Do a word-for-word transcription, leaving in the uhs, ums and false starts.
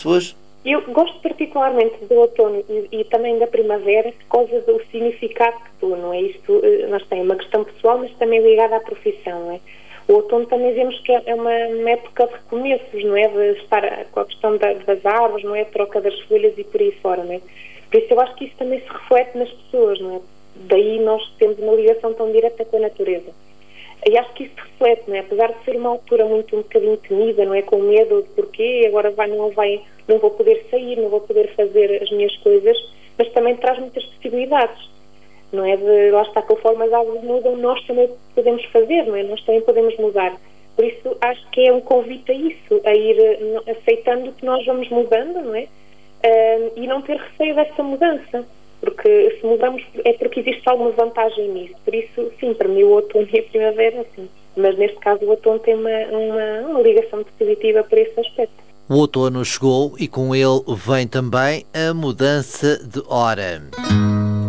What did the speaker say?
pessoas? Eu gosto particularmente do outono e, e também da primavera por causa do significado que tu, não é? Isto, nós temos uma questão pessoal, mas também ligada à profissão, não é? O outono também vemos que é uma, uma época de recomeços, não é? De estar com a questão da, das árvores, não é? A troca das folhas e por aí fora, não é? Por isso eu acho que isso também se reflete nas pessoas, não é? Daí nós temos uma ligação tão direta com a natureza. E acho que isso se reflete, não é? Apesar de ser uma altura muito um bocadinho temida, não é? Com medo de porquê, agora vai, não, vai, não vou poder sair, não vou poder fazer as minhas coisas, mas também traz muitas possibilidades, não é? De, lá está, conforme as árvores mudam, nós também podemos fazer, não é? Nós também podemos mudar. Por isso acho que é um convite a isso, a ir aceitando que nós vamos mudando, não é? Uh, e não ter receio dessa mudança. Porque se mudamos é porque existe alguma vantagem nisso. Por isso, sim, para mim o outono e a primavera, sim. Mas neste caso o outono tem uma, uma, uma ligação muito positiva para esse aspecto. O outono chegou e com ele vem também a mudança de hora.